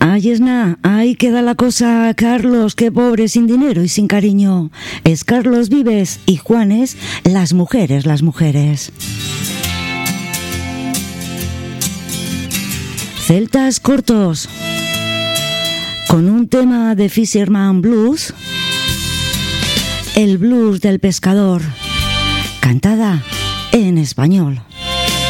Ahí es nada, ahí queda la cosa, Carlos, qué pobre, sin dinero y sin cariño. Es Carlos Vives y Juanes, las mujeres, las mujeres. Celtas cortos, con un tema de Fisherman Blues, el blues del pescador, cantada en español.